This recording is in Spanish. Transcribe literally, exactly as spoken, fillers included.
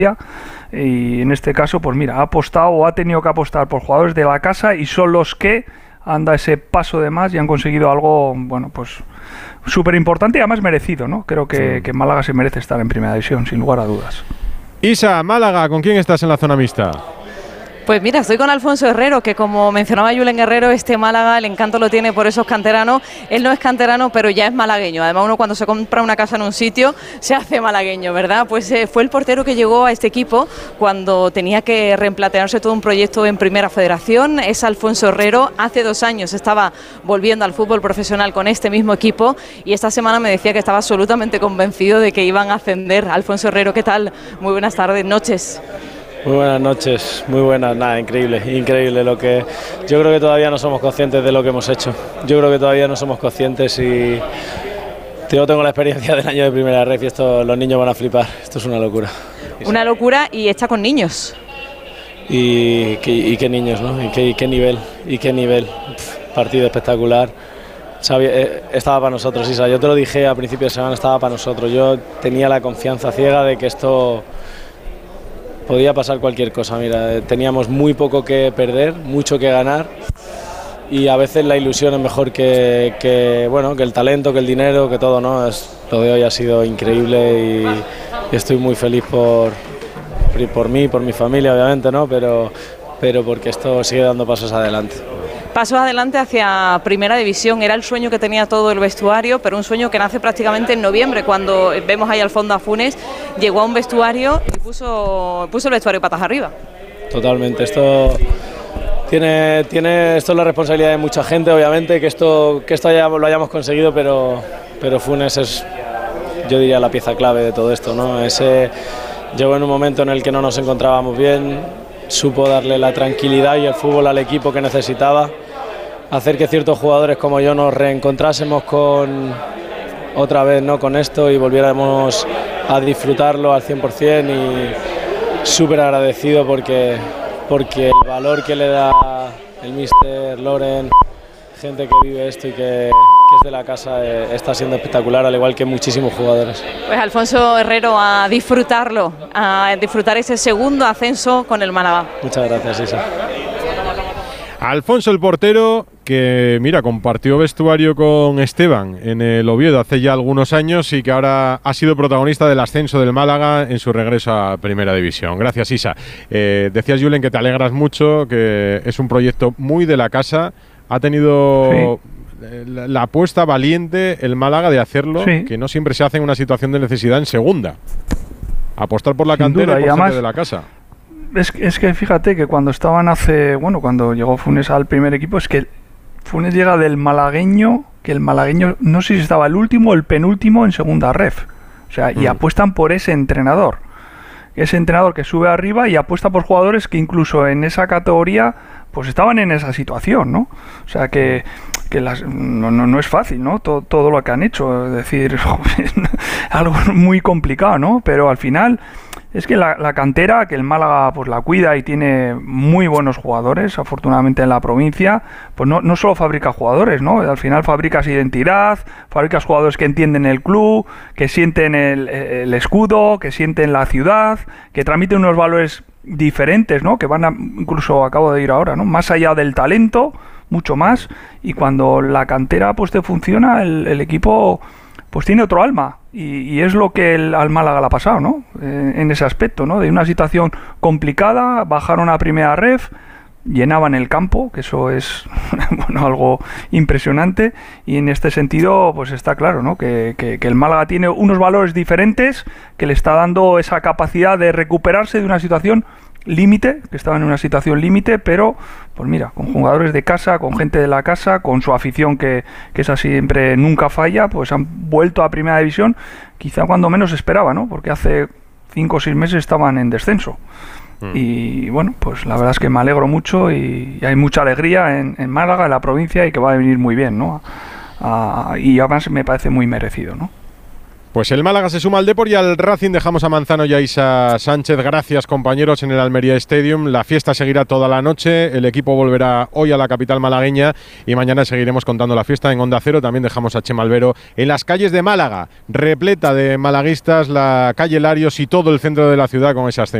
y en este caso, pues mira, ha apostado o ha tenido que apostar por jugadores de la casa y son los que han dado ese paso de más y han conseguido algo, bueno, pues súper importante y además merecido, ¿no? Creo que, sí. que Málaga se merece estar en Primera División, sin lugar a dudas. Isa, Málaga, ¿con quién estás en la zona mixta? Pues mira, estoy con Alfonso Herrero, que como mencionaba Julen Guerrero, este Málaga, el encanto lo tiene por esos canteranos. Él no es canterano, pero ya es malagueño. Además, uno cuando se compra una casa en un sitio, se hace malagueño, ¿verdad? Pues eh, fue el portero que llegó a este equipo cuando tenía que replantearse todo un proyecto en Primera Federación. Es Alfonso Herrero. Hace dos años estaba volviendo al fútbol profesional con este mismo equipo y esta semana me decía que estaba absolutamente convencido de que iban a ascender. Alfonso Herrero, ¿qué tal? Muy buenas tardes, noches. Muy buenas noches, muy buenas, nada, increíble, increíble lo que... Yo creo que todavía no somos conscientes de lo que hemos hecho, yo creo que todavía no somos conscientes y... Yo tengo la experiencia del año de Primera Ref y esto los niños van a flipar, esto es una locura. Una locura y hecha con niños. Y, y, y qué niños, ¿no? Y qué, y qué nivel, y qué nivel, Pff, partido espectacular. Sabía, eh, estaba para nosotros, Isa, yo te lo dije a principio de semana, estaba para nosotros, yo tenía la confianza ciega de que esto... Podía pasar cualquier cosa, mira, teníamos muy poco que perder, mucho que ganar y a veces la ilusión es mejor que, que, bueno, que el talento, que el dinero, que todo, ¿no? Es, lo de hoy ha sido increíble y, y estoy muy feliz por, por mí, por mi familia, obviamente, ¿no? Pero, pero porque esto sigue dando pasos adelante. Pasos adelante hacia Primera División, era el sueño que tenía todo el vestuario, pero un sueño que nace prácticamente en noviembre, cuando vemos ahí al fondo a Funes, llegó a un vestuario y puso, puso el vestuario patas arriba. Totalmente, esto tiene, tiene, esto es la responsabilidad de mucha gente, obviamente, que esto, que esto haya, lo hayamos conseguido, pero, pero Funes es, yo diría, la pieza clave de todo esto, ¿no? Ese, llegó en un momento en el que no nos encontrábamos bien, supo darle la tranquilidad y el fútbol al equipo que necesitaba, hacer que ciertos jugadores como yo nos reencontrásemos con otra vez, ¿no? Con esto y volviéramos a disfrutarlo al cien por cien y súper agradecido porque, porque el valor que le da el míster Loren, gente que vive esto y que, que es de la casa, eh, está siendo espectacular, al igual que muchísimos jugadores. Pues Alfonso Herrero, a disfrutarlo, a disfrutar ese segundo ascenso con el Málaga. Muchas gracias, Isa. Alfonso, el portero, que mira, compartió vestuario con Esteban en el Oviedo hace ya algunos años y que ahora ha sido protagonista del ascenso del Málaga en su regreso a Primera División. Gracias, Isa. Eh, decías, Julen, que te alegras mucho, que es un proyecto muy de la casa. Ha tenido sí. la, la apuesta valiente el Málaga de hacerlo, sí. que no siempre se hace en una situación de necesidad en segunda. Apostar por la Sin cantera duda, y por y además, gente de la casa. Es, es que fíjate que cuando estaban hace, bueno, cuando llegó Funes al primer equipo, es que Funes llega del malagueño, que el malagueño, no sé si estaba el último o el penúltimo en segunda ref. O sea, mm. y apuestan por ese entrenador. Ese entrenador que sube arriba y apuesta por jugadores que incluso en esa categoría pues estaban en esa situación, ¿no? O sea que, que las, no, no, no es fácil, ¿no? Todo, todo lo que han hecho, es decir, algo muy complicado, ¿no? Pero al final es que la, la cantera, que el Málaga pues la cuida y tiene muy buenos jugadores, afortunadamente en la provincia, pues no, no solo fabrica jugadores, ¿no? Al final fabricas identidad, fabricas jugadores que entienden el club, que sienten el, el escudo, que sienten la ciudad, que transmiten unos valores diferentes, ¿no? Que van a, incluso acabo de ir ahora, ¿no? Más allá del talento, mucho más, y cuando la cantera pues te funciona, el, el equipo pues tiene otro alma, y, y es lo que el, al Málaga le ha pasado, ¿no? Eh, en ese aspecto, ¿no? De una situación complicada, bajaron a Primera Ref, llenaban el campo, que eso es bueno, algo impresionante, y en este sentido pues está claro, ¿no? que, que, que el Málaga tiene unos valores diferentes que le está dando esa capacidad de recuperarse de una situación límite, que estaban en una situación límite, pero pues mira, con jugadores de casa, con gente de la casa, con su afición que, que esa siempre nunca falla, pues han vuelto a Primera División, quizá cuando menos esperaba, ¿no? Porque hace cinco o seis meses estaban en descenso. Y bueno, pues la verdad es que me alegro mucho y, y hay mucha alegría en, en Málaga, en la provincia, y que va a venir muy bien, ¿no? A, y además me parece muy merecido, ¿no? Pues el Málaga se suma al Depor y al Racing. Dejamos a Manzano y a Isa Sánchez. Gracias, compañeros, en el Almería Stadium. La fiesta seguirá toda la noche. El equipo volverá hoy a la capital malagueña y mañana seguiremos contando la fiesta en Onda Cero. También dejamos a Chema Albero en las calles de Málaga, repleta de malaguistas, la calle Larios y todo el centro de la ciudad con ese ascenso.